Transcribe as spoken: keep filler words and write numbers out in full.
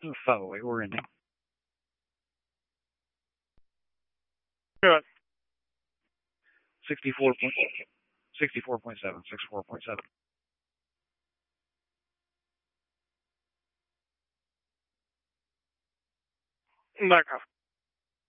Five away. We're ending. Good. Sixty-four point. Sixty-four point seven. Sixty-four point seven. Back off.